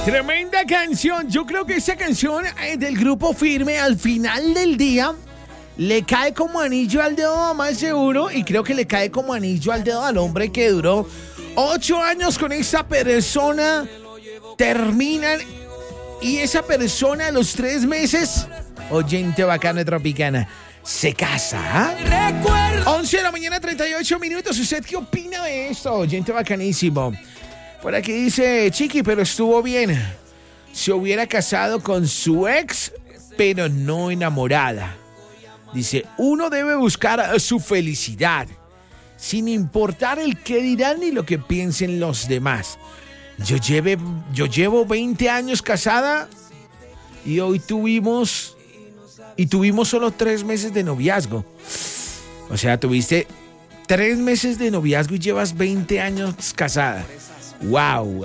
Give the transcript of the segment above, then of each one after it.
Tremenda canción. Yo creo que esa canción del Grupo Firme al final del día le cae como anillo al dedo, más seguro. Y creo que le cae como anillo al dedo al hombre que duró 8 años con esa persona. Terminan y esa persona a los 3 meses, oyente bacano de Tropicana, se casa. 11 de la mañana, 38 minutos. ¿Usted qué opina de esto, oyente bacanísimo? Por aquí dice, Chiqui, pero estuvo bien. Se hubiera casado con su ex, pero no enamorada. Dice, uno debe buscar su felicidad, sin importar el qué dirán ni lo que piensen los demás. Yo llevo 20 años casada y hoy tuvimos solo 3 meses de noviazgo. O sea, tuviste 3 meses de noviazgo y llevas 20 años casada. Wow.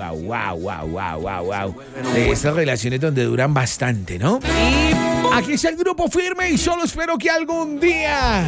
De estas relaciones donde duran bastante, ¿no? Aquí está el Grupo Firme y solo espero que algún día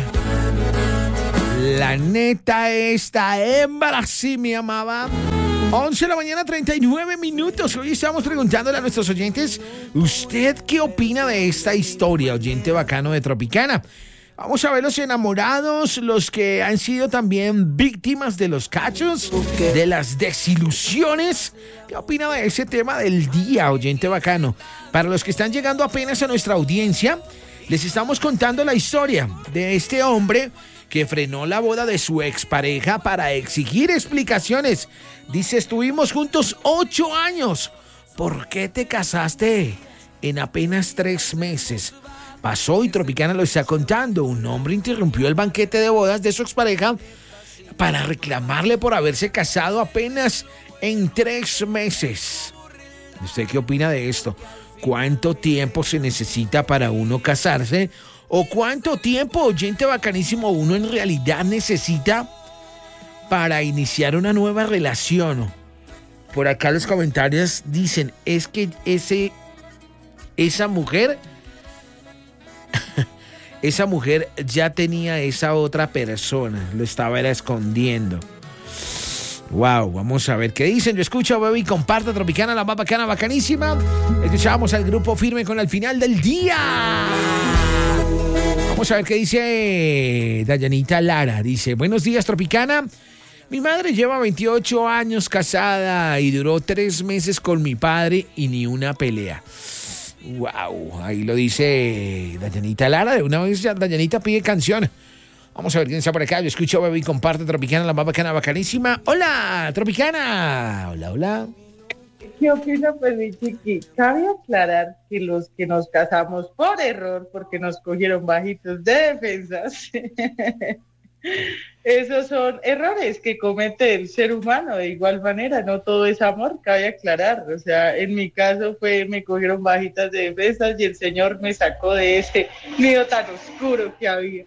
la neta esta hembra sí me amaba. 11 de la mañana, 39 minutos. Hoy estamos preguntándole a nuestros oyentes, ¿usted qué opina de esta historia, oyente bacano de Tropicana? Vamos a ver los enamorados, los que han sido también víctimas de los cachos, de las desilusiones. ¿Qué opina de ese tema del día, oyente bacano? Para los que están llegando apenas a nuestra audiencia, les estamos contando la historia de este hombre que frenó la boda de su expareja para exigir explicaciones. Dice, estuvimos juntos 8 años. ¿Por qué te casaste en apenas 3 meses? Pasó y Tropicana lo está contando. Un hombre interrumpió el banquete de bodas de su expareja para reclamarle por haberse casado apenas en 3 meses. ¿Usted qué opina de esto? ¿Cuánto tiempo se necesita para uno casarse? ¿O cuánto tiempo, oyente bacanísimo, uno en realidad necesita para iniciar una nueva relación? Por acá los comentarios dicen, es que esa mujer ya tenía esa otra persona, lo estaba escondiendo. Wow, vamos a ver qué dicen. Yo escucho, baby, comparta Tropicana, la más bacana, bacanísima. Escuchamos al Grupo Firme con el final del día. Vamos a ver qué dice Dayanita Lara. Dice, buenos días, Tropicana. Mi madre lleva 28 años casada y duró 3 meses con mi padre y ni una pelea. Wow, ahí lo dice Dayanita Lara. De una vez Dayanita pide canción. Vamos a ver quién está por acá. Yo escucho, baby, comparte Tropicana, la más bacana, bacanísima. Hola, Tropicana. Hola. ¿Qué opina, pues, mi Chiqui? Cabe aclarar que los que nos casamos por error, porque nos cogieron bajitos de defensas, esos son errores que comete el ser humano. De igual manera, no todo es amor, cabe aclarar. O sea, en mi caso me cogieron bajitas de defensas y el Señor me sacó de ese nido tan oscuro que había.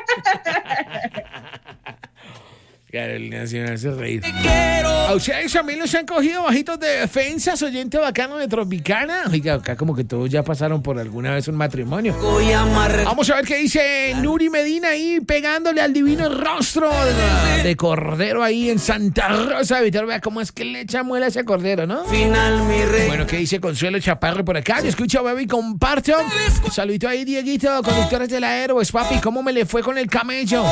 Carolina se me hace reír. ¿A ustedes también los han cogido bajitos de defensas, oyente bacano de Tropicana? Oiga, acá como que todos ya pasaron por alguna vez un matrimonio. Vamos a ver qué dice Nuri Medina ahí pegándole al divino rostro de cordero ahí en Santa Rosa de Vitor. Vea cómo es que le echa muela a ese cordero, ¿no? Bueno, ¿qué dice Consuelo Chaparro por acá? Yo escucho, baby, comparto. Un saludito ahí, Dieguito, conductores de la Airways, papi. ¿Cómo me le fue con el camello?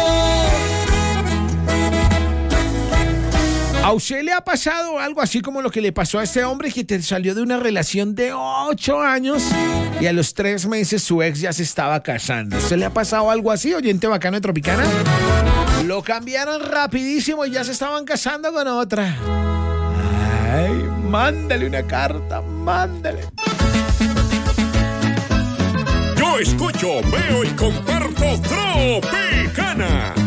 ¿A usted le ha pasado algo así como lo que le pasó a este hombre que te salió de una relación de 8 años y a los 3 meses su ex ya se estaba casando? ¿A usted le ha pasado algo así, oyente bacano de Tropicana? Lo cambiaron rapidísimo y ya se estaban casando con otra. Ay, mándale una carta, mándale. Yo escucho, veo y comparto Tropicana.